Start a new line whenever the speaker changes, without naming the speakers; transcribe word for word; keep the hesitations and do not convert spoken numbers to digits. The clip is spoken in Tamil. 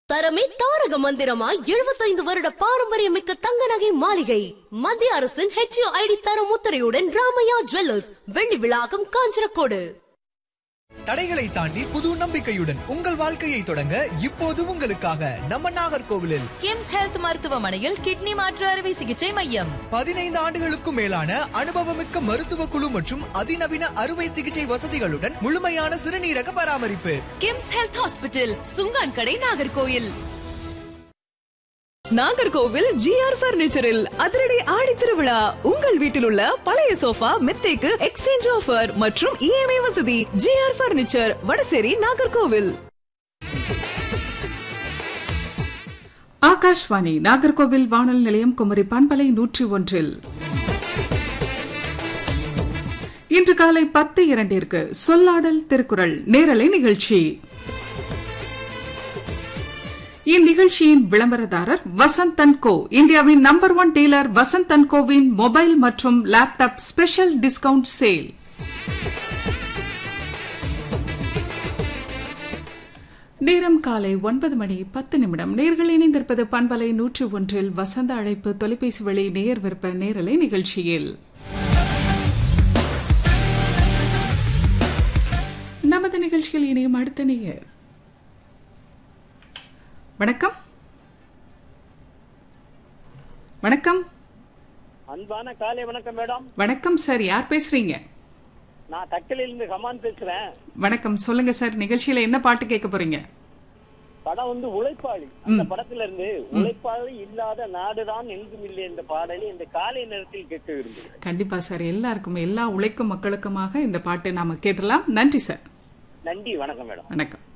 தரமே தாரக மந்திரமாய் எழுபத்தைந்து வருட பாரம்பரியமிக்க தங்க நகை மாளிகை. மத்திய அரசின் ஹெச் ஐ டி தரம் முத்திரையுடன் ராமையா ஜுவல்லர்ஸ், வெள்ளி விழாக்கம், காஞ்சனக்கோடு.
தடைகளை தாண்டி புது நம்பிக்கையுடன் உங்கள் வாழ்க்கையை தொடங்க இப்போது உங்களுக்காக நம்ம நாகர்கோவிலில்
கிம்ஸ் ஹெல்த் மருத்துவமனையில் கிட்னி மாற்று அறுவை சிகிச்சை மையம்.
பதினைந்து ஆண்டுகளுக்கும் மேலான அனுபவமிக்க மருத்துவ குழு மற்றும் அதிநவீன அறுவை சிகிச்சை வசதிகளுடன் முழுமையான சிறுநீரக பராமரிப்பு.
கிம்ஸ் ஹெல்த் ஹாஸ்பிட்டல், சுங்கான் கடை, நாகர்கோவில்.
நாகர்கோவில் ஜி ஆர் பர்னிச்சரில் அதிரடி ஆடி திருவிழா. உங்கள் வீட்டில் உள்ள பழைய சோஃபா மெத்தைக்கு எக்ஸ்சேஞ்ச் ஆஃபர் மற்றும் இ எம் ஐ வசதி. G R furniture, Vadasery, Nagercoil.
Akashvani Nagercoil வானொலி நிலையம் குமரி பண்பலை நூற்றி ஒன்றில் இன்று காலை பத்து இரண்டிற்கு சொல்லாடல் திருக்குறள் நேரலை நிகழ்ச்சி. இந்நிகழ்ச்சியின் விளம்பரதாரர் வசந்த் அண்ட் கோ, இந்தியாவின் number one dealer Vasanth and CoWIN mobile மற்றும் லேப்டாப் ஸ்பெஷல் டிஸ்கவுண்ட் சேல். நேரம் காலை ஒன்பது மணி பத்து நிமிடம். நேர்கள் இணைந்திருப்பது பண்பலை நூற்றி ஒன்றில் வசந்த அழைப்பு தொலைபேசி வழி நேயர் விருப்ப நேரலை நிகழ்ச்சியில். நமது நிகழ்ச்சியில் இணையும் அடுத்த நேயர். வணக்கம். வணக்கம்.
அன்பான காலை வணக்கம் மேடம்.
வணக்கம் சார், யார் பேசுறீங்க?
நான் தக்கலிலிருந்து கமான் பேசுறேன்.
வணக்கம், சொல்லுங்க சார். நிகழ்ச்சியில என்ன பாட்டு கேட்க போறீங்க?
படம் வந்து உழைப்பாளி. அந்த படத்துல இருந்து உழைப்பாளி இல்லாத நாடுதான் எங்கும் இல்லை என்ற பாடலை இந்த காலை நேரத்தில் கேட்க விரும்புகிறேன்.
கண்டிப்பா சார், எல்லாருக்கும் எல்லா உழைக்கும் மக்களுக்குமாக இந்த பாட்டு நாம கேட்டலாம். நன்றி சார்.
நன்றி, வணக்கம் மேடம்.
வணக்கம்.